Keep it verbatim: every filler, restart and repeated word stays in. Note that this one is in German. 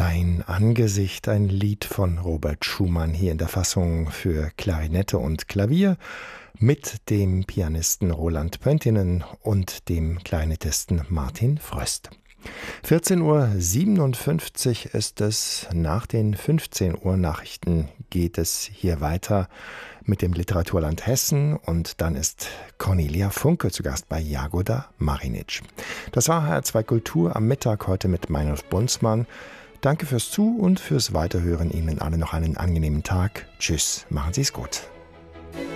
Dein Angesicht, ein Lied von Robert Schumann, hier in der Fassung für Klarinette und Klavier mit dem Pianisten Roland Pöntinen und dem Klarinettisten Martin Fröst. vierzehn Uhr siebenundfünfzig ist es. Nach den fünfzehn Uhr Nachrichten geht es hier weiter mit dem Literaturland Hessen und dann ist Cornelia Funke zu Gast bei Jagoda Marinic. Das war H R zwei Kultur am Mittag heute mit Meinolf Bunzmann. Danke fürs Zu- und fürs Weiterhören. Ihnen alle noch einen angenehmen Tag. Tschüss, machen Sie es gut.